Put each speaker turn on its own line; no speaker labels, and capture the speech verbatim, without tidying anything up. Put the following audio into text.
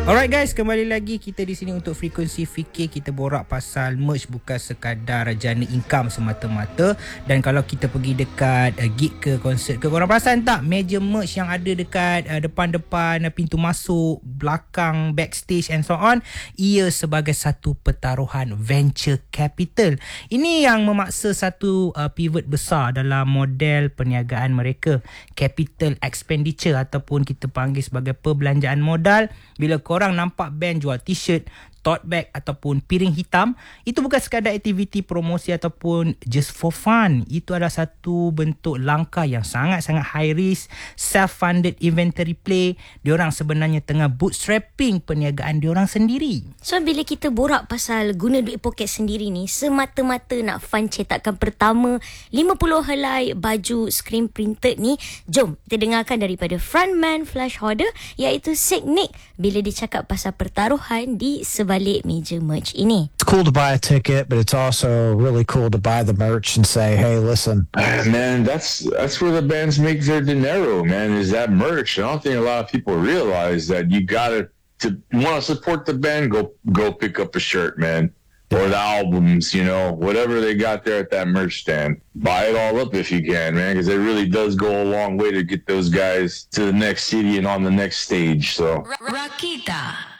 Alright guys, kembali lagi kita di sini untuk Frekuensi Fikir. Kita borak pasal merch, bukan sekadar jana income semata-mata. Dan kalau kita pergi dekat uh, gig ke, konsert ke, korang perasan tak meja merch yang ada dekat uh, depan-depan uh, pintu masuk, belakang, backstage and so on, ia sebagai satu pertaruhan venture capital. Ini yang memaksa satu uh, pivot besar dalam model perniagaan mereka, capital expenditure ataupun kita panggil sebagai perbelanjaan modal. Bila korang nampak band jual t-shirt, tote bag ataupun piring hitam, itu bukan sekadar aktiviti promosi ataupun just for fun. Itu adalah satu bentuk langkah yang sangat-sangat high risk, self-funded inventory play. Diorang sebenarnya tengah bootstrapping perniagaan diorang sendiri.
So bila kita borak pasal guna duit poket sendiri ni, semata-mata nak fund cetakan pertama lima puluh helai baju screen printed ni, jom kita dengarkan daripada frontman Flash Hoarder iaitu Sick Nick bila dia cakap pasal pertaruhan di sebalik balik meja merch ini.
It's cool to buy a ticket, but it's also really cool to buy the merch and say, hey, listen.
Man, that's that's where the bands make their dinero, man, is that merch. I don't think a lot of people realize that you gotta, to want to support the band, go go pick up a shirt, man. Or the albums, you know, whatever they got there at that merch stand. Buy it all up if you can, man, because it really does go a long way to get those guys to the next city and on the next stage. So
Rakita